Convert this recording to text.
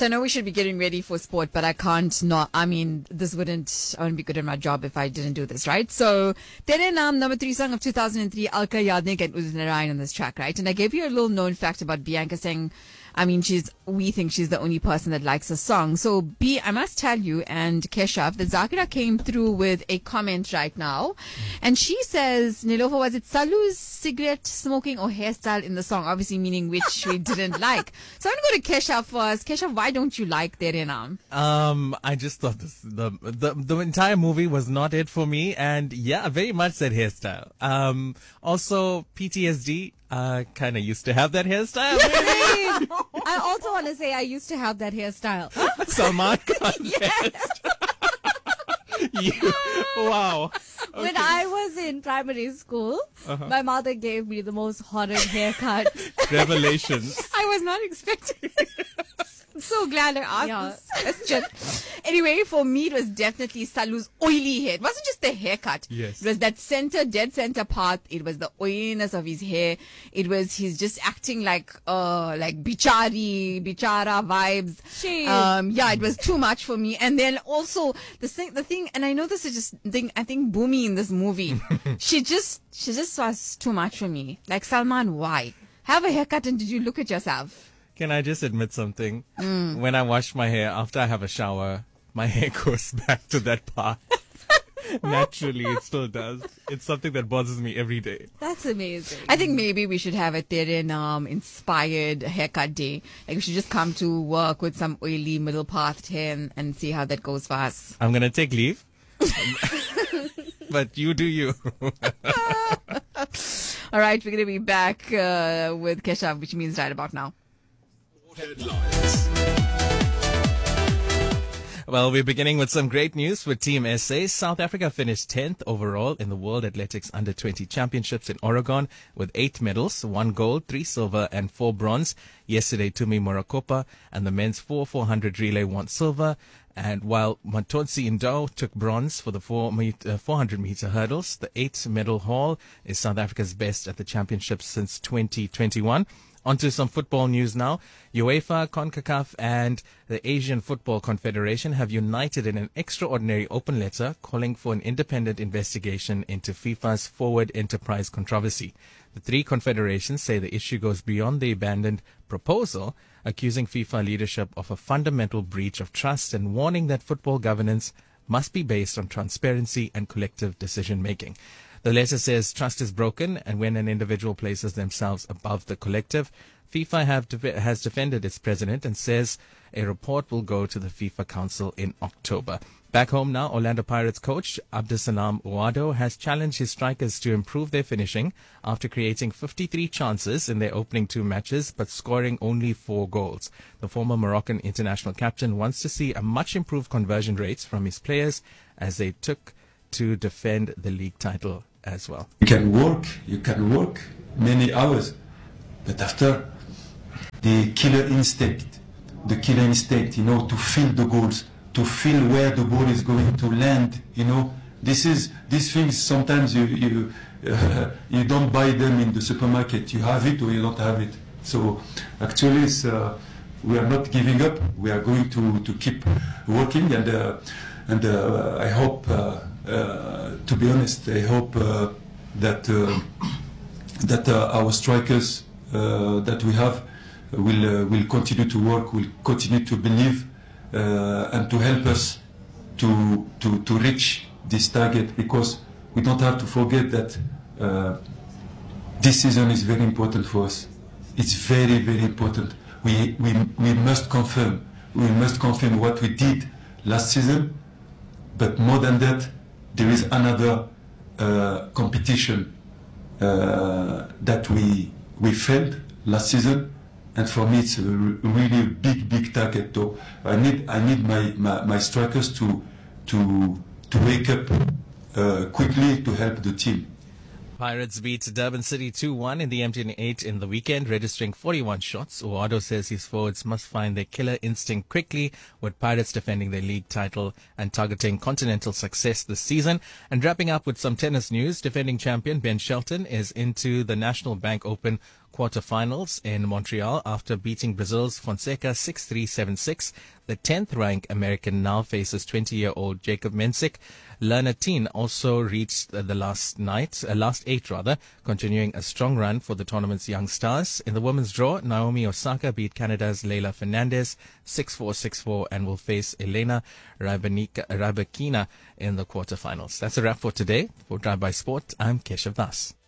So I know we should be getting ready for sport, but I can't not. I mean, I wouldn't be good at my job if I didn't do this, right? So, Tere Naam, number 3 song of 2003, Alka Yadnik and Udit Narayan on this track, right? And I gave you a little known fact about Bianca saying, I mean, we think she's the only person that likes the song. So, B, I must tell you, and Keshav, that Zakira came through with a comment right now. And she says, Nilofa, was it Salu's cigarette smoking or hairstyle in the song? Obviously meaning which we didn't like. So, I'm going to go to Keshav first. Keshav, why don't you like Tere Naam? I just thought the entire movie was not it for me. And yeah, very much that hairstyle. Also, PTSD. Kind of used to have that hairstyle. I also want to say I used to have that hairstyle. Salman Khan. Wow. Okay. When I was in primary school, my mother gave me the most horrid haircut. Revelations. I was not expecting it. I'm so glad I asked this question. Anyway, for me, it was definitely Salu's oily hair. It wasn't just the haircut. Yes. It was that dead center part. It was the oiliness of his hair. It was he's just acting like bichara vibes. Yeah, it was too much for me. And then also the thing, and I know this is just thing. I think Bhumi in this movie, she just was too much for me. Like, Salman, why? Have a haircut and did you look at yourself? Can I just admit something? When I wash my hair after I have a shower, my hair goes back to that part. Naturally, it still does. It's something that bothers me every day. That's amazing. I think maybe we should have a Tere Naam inspired haircut day. Like, we should just come to work with some oily middle path hair and see how that goes for us. I'm going to take leave. But you do you. All right, we're going to be back with Keshav, which means right about now. Headlines. Well, we're beginning with some great news for Team SA. South Africa finished 10th overall in the World Athletics Under-20 Championships in Oregon with 8 medals, 1 gold, 3 silver and 4 bronze. Yesterday, Tumi Morakopa and the men's 4x400 relay won silver. And while Matotsi Ndau took bronze for the 400-meter hurdles, the 8-medal haul is South Africa's best at the championships since 2021. On to some football news now. UEFA, CONCACAF and the Asian Football Confederation have united in an extraordinary open letter calling for an independent investigation into FIFA's forward enterprise controversy. The 3 confederations say the issue goes beyond the abandoned proposal, accusing FIFA leadership of a fundamental breach of trust and warning that football governance must be based on transparency and collective decision-making. The letter says trust is broken, and when an individual places themselves above the collective, FIFA has defended its president and says a report will go to the FIFA Council in October. Back home now, Orlando Pirates coach Abdisalam Ouado has challenged his strikers to improve their finishing after creating 53 chances in their opening 2 matches, but scoring only 4 goals. The former Moroccan international captain wants to see a much improved conversion rates from his players as they took to defend the league title as well. You can work many hours, but after the killer instinct, to feel the goals, to feel where the ball is going to land, these things sometimes you don't buy them in the supermarket. You have it or you don't have it. So actually, we are not giving up. We are going to keep working, and I hope. To be honest, I hope that our strikers that we have will continue to work, will continue to believe, and to help us to reach this target, because we don't have to forget that this season is very important for us. It's very, very important. We must confirm. We must confirm what we did last season, but more than that, there is another competition that we failed last season, and for me it's a really big target. So I need my strikers to wake up quickly to help the team. Pirates beat Durban City 2-1 in the MTN8 in the weekend, registering 41 shots. Ouado says his forwards must find their killer instinct quickly, with Pirates defending their league title and targeting continental success this season. And wrapping up with some tennis news, defending champion Ben Shelton is into the National Bank Open quarterfinals in Montreal after beating Brazil's Fonseca 6-3, 7-6. The 10th ranked American now faces 20-year-old Jacob Mensik. Lerner Teen also reached the last eight, continuing a strong run for the tournament's young stars. In the women's draw, Naomi Osaka beat Canada's Leila Fernandez 6-4, 6-4 and will face Elena Rybakina in the quarterfinals. That's a wrap for today. For Drive by Sport, I'm Keshav Das.